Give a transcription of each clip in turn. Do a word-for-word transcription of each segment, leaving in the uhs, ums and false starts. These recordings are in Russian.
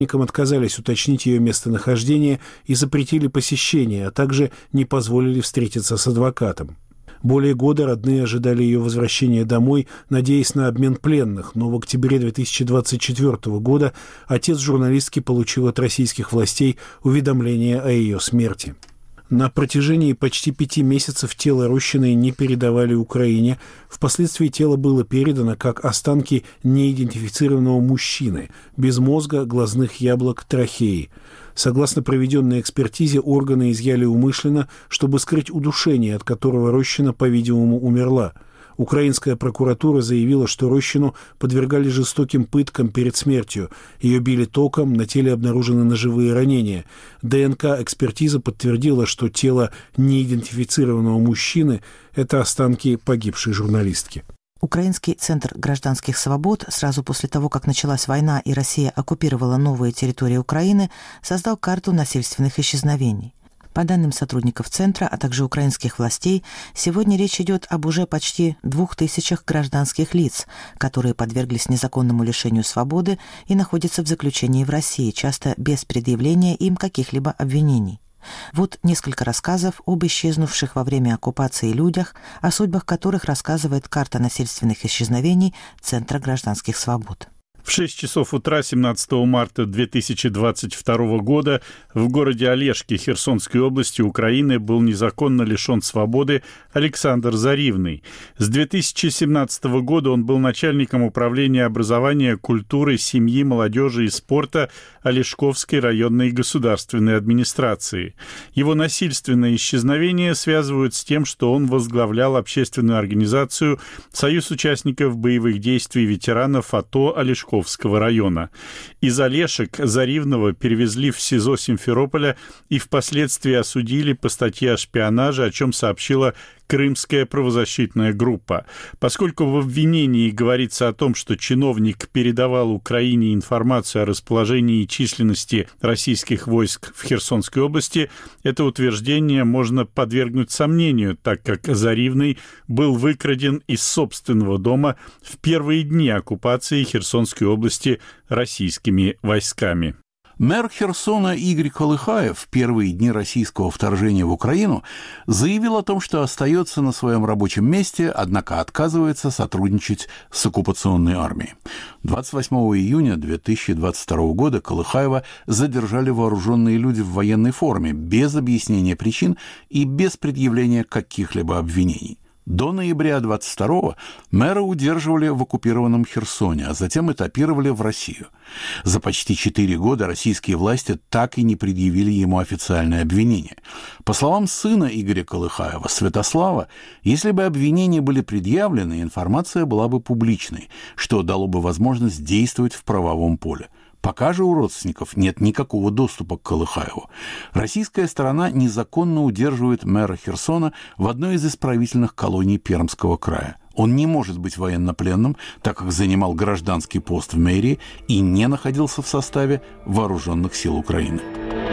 отказались уточнить ее местонахождение и запретили посещение, а также не позволили встретиться с адвокатом. Более года родные ожидали ее возвращения домой, надеясь на обмен пленных, но в октябре две тысячи двадцать четвёртого года отец журналистки получил от российских властей уведомление о ее смерти. На протяжении почти пяти месяцев тело Рощиной не передавали Украине. Впоследствии тело было передано как останки неидентифицированного мужчины, без мозга, глазных яблок, трахеи. Согласно проведенной экспертизе, органы изъяли умышленно, чтобы скрыть удушение, от которого Рощина, по-видимому, умерла. Украинская прокуратура заявила, что Рощину подвергали жестоким пыткам перед смертью. Ее били током, на теле обнаружены ножевые ранения. ДНК-экспертиза подтвердила, что тело неидентифицированного мужчины – это останки погибшей журналистки. Украинский центр гражданских свобод сразу после того, как началась война и Россия оккупировала новые территории Украины, создал карту насильственных исчезновений. По данным сотрудников центра, а также украинских властей, сегодня речь идет об уже почти двух тысячах гражданских лиц, которые подверглись незаконному лишению свободы и находятся в заключении в России, часто без предъявления им каких-либо обвинений. Вот несколько рассказов об исчезнувших во время оккупации людях, о судьбах которых рассказывает карта насильственных исчезновений Центра гражданских свобод. В шесть часов утра семнадцатого марта две тысячи двадцать второго года в городе Олешки Херсонской области Украины был незаконно лишен свободы Александр Заривный. С две тысячи семнадцатого года он был начальником управления образования, культуры, семьи, молодежи и спорта Олешковской районной государственной администрации. Его насильственное исчезновение связывают с тем, что он возглавлял общественную организацию «Союз участников боевых действий ветеранов АТО Олешковской района. Из Олешек Заривного перевезли в СИЗО Симферополя и впоследствии осудили по статье о шпионаже, о чем сообщила Крымская правозащитная группа. Поскольку в обвинении говорится о том, что чиновник передавал Украине информацию о расположении и численности российских войск в Херсонской области, это утверждение можно подвергнуть сомнению, так как Заривный был выкраден из собственного дома в первые дни оккупации Херсонской области российскими войсками. Мэр Херсона Игорь Колыхаев в первые дни российского вторжения в Украину заявил о том, что остается на своем рабочем месте, однако отказывается сотрудничать с оккупационной армией. двадцать восьмого июня две тысячи двадцать второго года Колыхаева задержали вооруженные люди в военной форме, без объяснения причин и без предъявления каких-либо обвинений. До ноября двадцать второго мэра удерживали в оккупированном Херсоне, а затем этапировали в Россию. За почти четыре года российские власти так и не предъявили ему официальное обвинение. По словам сына Игоря Колыхаева, Святослава, если бы обвинения были предъявлены, информация была бы публичной, что дало бы возможность действовать в правовом поле. Пока же у родственников нет никакого доступа к Колыхаеву. Российская сторона незаконно удерживает мэра Херсона в одной из исправительных колоний Пермского края. Он не может быть военнопленным, так как занимал гражданский пост в мэрии и не находился в составе вооруженных сил Украины.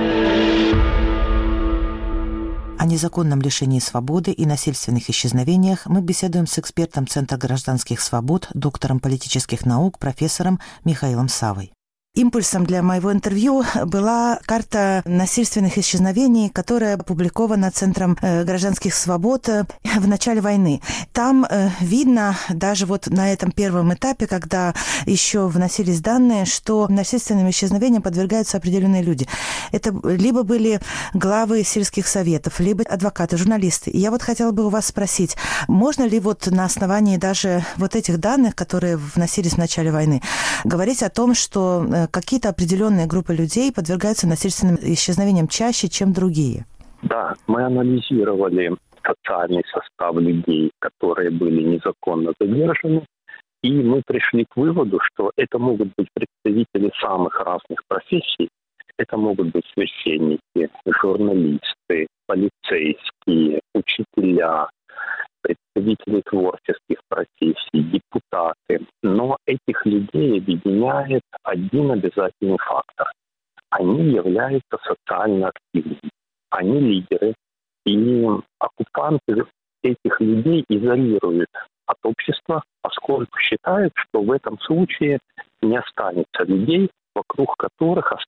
О незаконном лишении свободы и насильственных исчезновениях мы беседуем с экспертом Центра гражданских свобод, доктором политических наук, профессором Михаилом Савой. Импульсом для моего интервью была карта насильственных исчезновений, которая опубликована Центром гражданских свобод в начале войны. Там видно, даже вот на этом первом этапе, когда еще вносились данные, что насильственным исчезновениям подвергаются определенные люди. Это либо были главы сельских советов, либо адвокаты, журналисты. И я вот хотела бы у вас спросить, можно ли вот на основании даже вот этих данных, которые вносились в начале войны, говорить о том, что какие-то определенные группы людей подвергаются насильственным исчезновениям чаще, чем другие? Да, мы анализировали социальный состав людей, которые были незаконно задержаны, и мы пришли к выводу, что это могут быть представители самых разных профессий. Это могут быть священники, журналисты, полицейские, учителя, представители творческих профессий, депутаты. Но этих людей объединяет один обязательный фактор. Они являются социально активными. Они лидеры. И оккупанты этих людей изолируют от общества, поскольку считают, что в этом случае не останется людей, вокруг которых